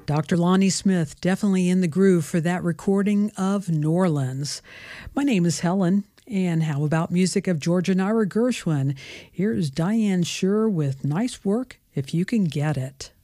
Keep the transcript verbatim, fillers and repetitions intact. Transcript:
Doctor Lonnie Smith, definitely in the groove for that recording of Norlands. My name is Helen, and how about music of George and Ira Gershwin? Here's Diane Shure with Nice Work If You Can Get It.